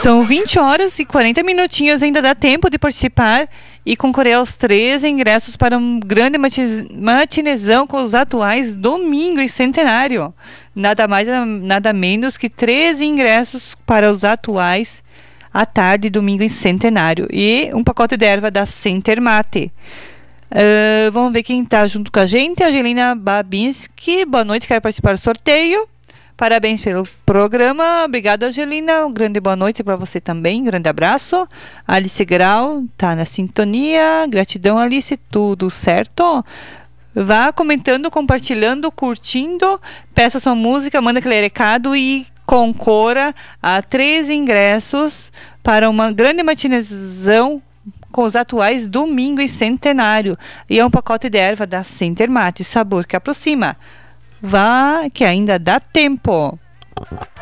São 20 horas e 40 minutinhos, ainda dá tempo de participar e concorrer aos 13 ingressos para um grande matinezão com os atuais domingo e centenário. Nada mais, nada menos que 13 ingressos para os atuais à tarde, domingo e centenário. E um pacote de erva da Center Mate. Vamos ver quem está junto com a gente. Angelina Babinski, boa noite, quero participar do sorteio. Parabéns pelo programa. Obrigada, Angelina. Um grande boa noite para você também. Um grande abraço. Alice Grau tá na sintonia. Gratidão, Alice. Tudo certo? Vá comentando, compartilhando, curtindo. Peça sua música, manda aquele recado e concorra a 13 ingressos para uma grande matinezão com os atuais domingo e centenário. E é um pacote de erva da Center Mate, sabor que aproxima. Vá, que ainda dá tempo.